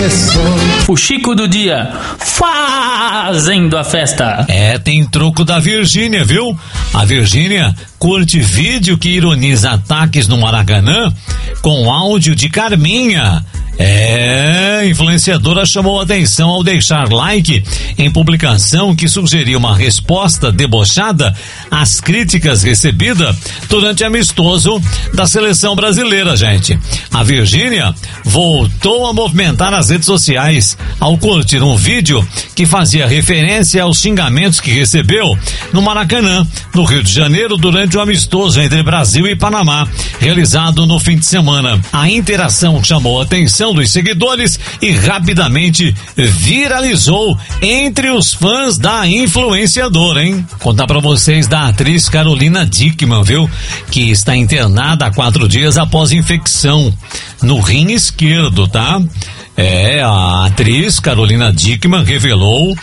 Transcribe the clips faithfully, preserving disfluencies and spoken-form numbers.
começou. O Chico do dia fazendo a festa. É, tem truco da Virgínia, viu? A Virgínia curte vídeo que ironiza ataques no Maracanã com áudio de Carminha. É, a influenciadora chamou atenção ao deixar like em publicação que sugeria uma resposta debochada às críticas recebidas durante amistoso da seleção brasileira, gente. A Virgínia voltou a movimentar as redes sociais ao curtir um vídeo que fazia referência aos xingamentos que recebeu no Maracanã, no Rio de Janeiro, durante o amistoso entre Brasil e Panamá, realizado no fim de semana. A interação chamou a atenção dos seguidores e rapidamente viralizou entre os fãs da influenciadora, hein? Contar pra vocês da atriz Carolina Dickmann, viu? Que está internada há quatro dias após infecção no rim esquerdo, tá? É, a atriz Carolina Dickmann revelou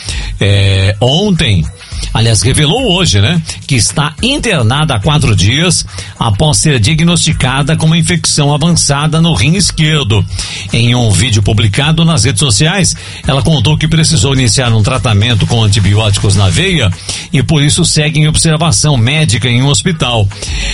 é, ontem, aliás, revelou hoje, né? Que está internada há quatro dias após ser diagnosticada com uma infecção avançada no rim esquerdo. Em um vídeo publicado nas redes sociais, ela contou que precisou iniciar um tratamento com antibióticos na veia e por isso segue em observação médica em um hospital.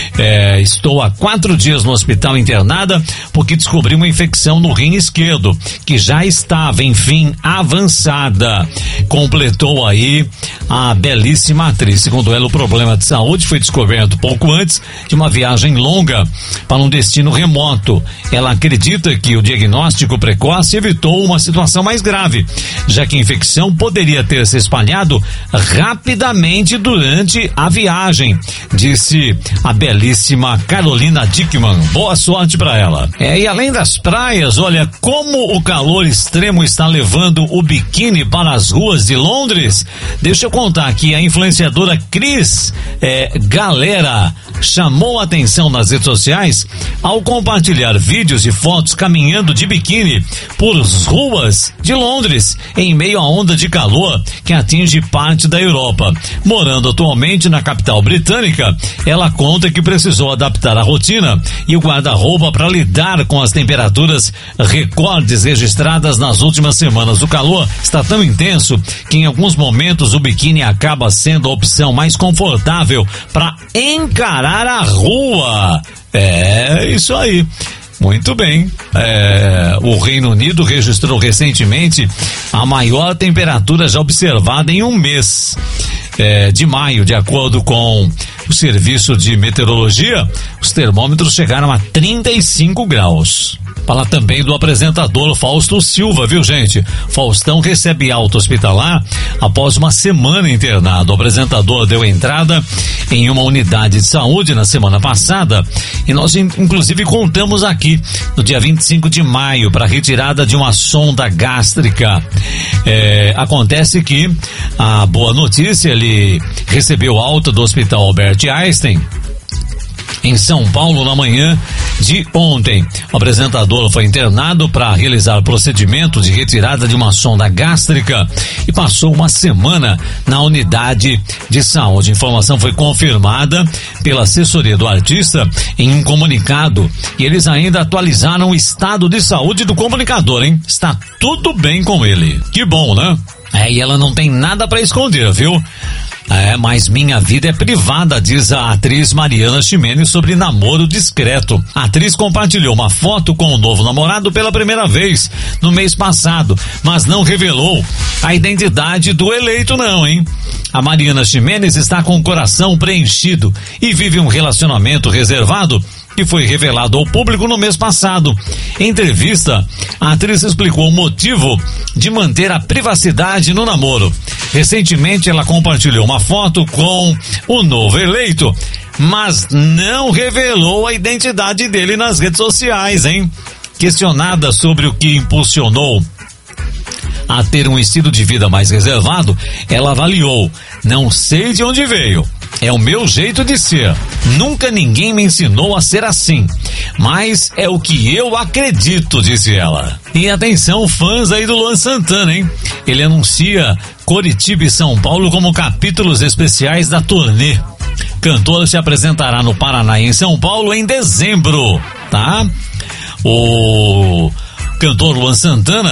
É, estou há quatro dias no hospital internada porque descobri uma infecção no rim esquerdo, que já estava, enfim, avançada. Completou aí a belíssima atriz. Segundo ela, o problema de saúde foi descoberto pouco antes de uma viagem longa para um destino remoto. Ela acredita que o diagnóstico precoce evitou uma situação mais grave, já que a infecção poderia ter se espalhado rapidamente durante a viagem, disse a belíssima Carolina Dickmann. Boa sorte para ela. É, e além das praias, olha como o calor extremo está levando o biquíni para as ruas de Londres. Deixa eu contar que a influenciadora Cris é, Galera chamou a atenção nas redes sociais ao compartilhar vídeos e fotos caminhando de biquíni por ruas de Londres em meio à onda de calor que atinge parte da Europa. Morando atualmente na capital britânica, ela conta que precisou adaptar a rotina e o guarda-roupa para lidar com as temperaturas recordes registradas nas últimas semanas. O calor está tão intenso que em alguns momentos o biquíni acaba sendo a opção mais confortável para encarar a rua. É isso aí. Muito bem. É, o Reino Unido registrou recentemente a maior temperatura já observada em um mês é, de maio, de acordo com o serviço de meteorologia. Os termômetros chegaram a trinta e cinco graus. Fala também do apresentador Fausto Silva, viu, gente? Faustão recebe alta hospitalar após uma semana internado. O apresentador deu entrada em uma unidade de saúde na semana passada e nós inclusive contamos aqui no dia vinte e cinco de maio para retirada de uma sonda gástrica. É, acontece que a boa notícia, ele recebeu alta do Hospital Albert Einstein em São Paulo na manhã de ontem. O apresentador foi internado para realizar o procedimento de retirada de uma sonda gástrica e passou uma semana na unidade de saúde. A informação foi confirmada pela assessoria do artista em um comunicado e eles ainda atualizaram o estado de saúde do comunicador, hein? Está tudo bem com ele. Que bom, né? É, e ela não tem nada para esconder, viu? É, mas minha vida é privada, diz a atriz Mariana Ximenes sobre namoro discreto. A atriz compartilhou uma foto com o novo namorado pela primeira vez no mês passado, mas não revelou a identidade do eleito não, hein? A Mariana Ximenes está com o coração preenchido e vive um relacionamento reservado que foi revelado ao público no mês passado. Em entrevista, a atriz explicou o motivo de manter a privacidade no namoro. Recentemente, ela compartilhou uma foto com o novo eleito, mas não revelou a identidade dele nas redes sociais, hein? Questionada sobre o que impulsionou a ter um estilo de vida mais reservado, ela avaliou: não sei de onde veio, é o meu jeito de ser, nunca ninguém me ensinou a ser assim, mas é o que eu acredito, disse ela. E atenção, fãs aí do Luan Santana, hein? Ele anuncia Coritiba e São Paulo como capítulos especiais da turnê. Cantor se apresentará no Paraná e em São Paulo em dezembro, tá? O cantor Luan Santana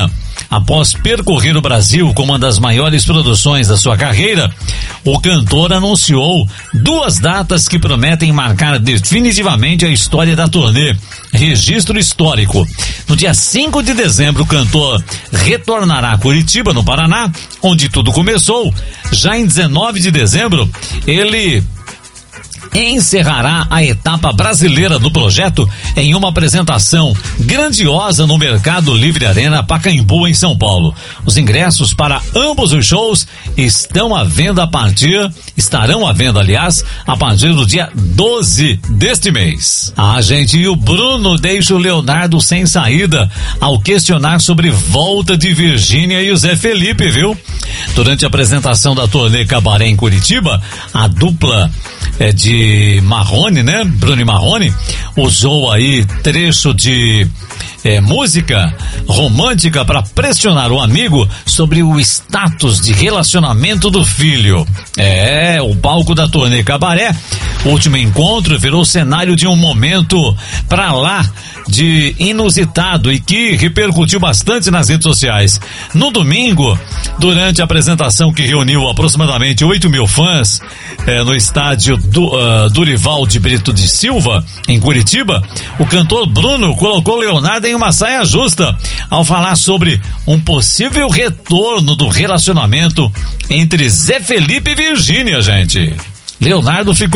Após percorrer o Brasil com uma das maiores produções da sua carreira, o cantor anunciou duas datas que prometem marcar definitivamente a história da turnê. Registro histórico. No dia cinco de dezembro, o cantor retornará a Curitiba, no Paraná, onde tudo começou. Já em dezenove de dezembro, ele encerrará a etapa brasileira do projeto em uma apresentação grandiosa no Mercado Livre Arena Pacaembu, em São Paulo. Os ingressos para ambos os shows estão à venda a partir, estarão à venda, aliás, a partir do dia doze deste mês. Ah, gente, e o Bruno deixa o Leonardo sem saída ao questionar sobre volta de Virgínia e o Zé Felipe, viu? Durante a apresentação da turnê Cabaré em Curitiba, a dupla é de Marrone, né? Bruno e Marrone usou aí trecho de é, música romântica para pressionar o amigo sobre o status de relacionamento do filho. É, o palco da turnê Cabaré, o último encontro, virou cenário de um momento pra lá de inusitado e que repercutiu bastante nas redes sociais. No domingo, durante a apresentação que reuniu aproximadamente oito mil fãs eh, no estádio do, uh, Dorival de Brito de Silva, em Curitiba, o cantor Bruno colocou Leonardo em uma saia justa ao falar sobre um possível retorno do relacionamento entre Zé Felipe e Virgínia, gente. Leonardo ficou